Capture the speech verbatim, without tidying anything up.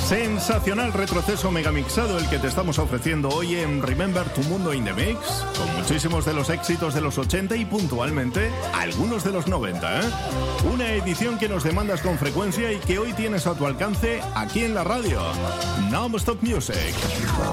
Sensacional retroceso megamixado el que te estamos ofreciendo hoy en Remember Tu Mundo in the Mix, con muchísimos de los éxitos de los ochenta y puntualmente algunos de los noventa, ¿eh? Una edición que nos demandas con frecuencia y que hoy tienes a tu alcance aquí en la radio. Non-Stop Music.